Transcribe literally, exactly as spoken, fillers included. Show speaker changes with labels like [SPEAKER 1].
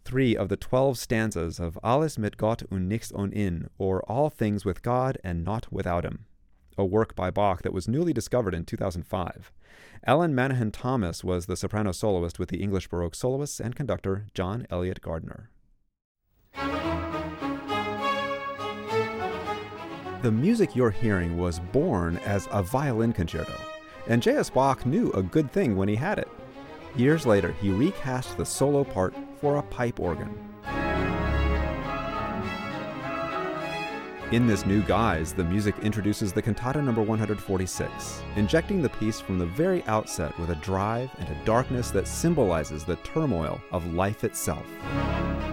[SPEAKER 1] three of the twelve stanzas of Alles mit Gott und nichts ohne ihn, or All Things with God and Not Without Him, a work by Bach that was newly discovered in two thousand five. Ellen Manahan Thomas was the soprano soloist with the English Baroque soloists and conductor John Eliot Gardiner. The music you're hearing was born as a violin concerto, and J S. Bach knew a good thing when he had it. Years later, he recast the solo part for a pipe organ. In this new guise, the music introduces the cantata number one hundred forty-six, injecting the piece from the very outset with a drive and a darkness that symbolizes the turmoil of life itself.